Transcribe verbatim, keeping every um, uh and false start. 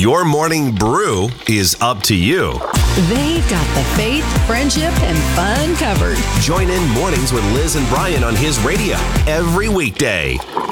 your morning brew is up to you. They've got the faith, friendship, and fun covered. Join in Mornings with Liz and Brian on His Radio every weekday.